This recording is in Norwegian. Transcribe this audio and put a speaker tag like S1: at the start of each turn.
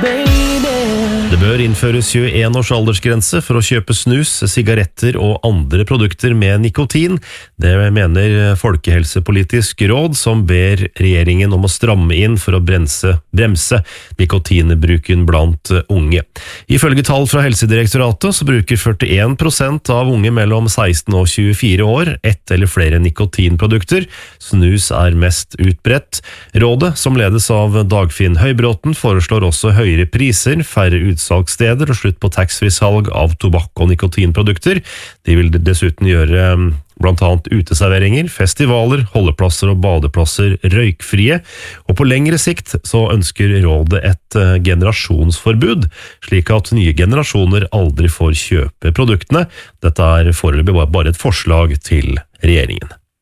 S1: Det bør innføres 21 års aldersgrense for å kjøpe snus, sigaretter og andre produkter med nikotin. Det mener Folkehelsepolitisk råd, som ber regjeringen om å stramme inn for å bremse nikotinbruken blant unge. Ifølge tall fra Helsedirektoratet så bruker 41% av unge mellom 16 og 24 år ett eller flere nikotinprodukter. Snus er mest utbredt. Rådet, som ledes av Dagfinn Høybråten, foreslår også høyere priser, færre utsalgssteder og slutt på taxfree-salg av tobakk og nikotinprodukter. De vil dessuten gjøre blant annet uteserveringer, festivaler, holdeplasser og badeplasser røykfrie. Og på lengre sikt så ønsker rådet et generasjonsforbud, slik at nye generasjoner aldri får kjøpe produktene. Dette er foreløpig bare et forslag til regjeringen.